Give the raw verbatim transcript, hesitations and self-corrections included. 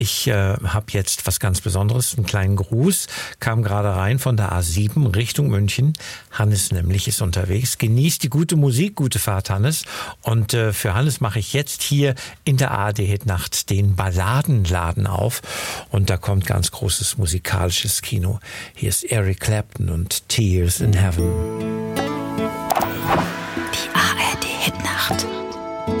Ich äh, habe jetzt was ganz Besonderes, einen kleinen Gruß, kam gerade rein von der A sieben Richtung München. Hannes nämlich ist unterwegs. Genießt die gute Musik, gute Fahrt, Hannes. Und äh, für Hannes mache ich jetzt hier in der A R D-Hit-Nacht den Balladenladen auf. Und da kommt ganz großes musikalisches Kino. Hier ist Eric Clapton und Tears in Heaven.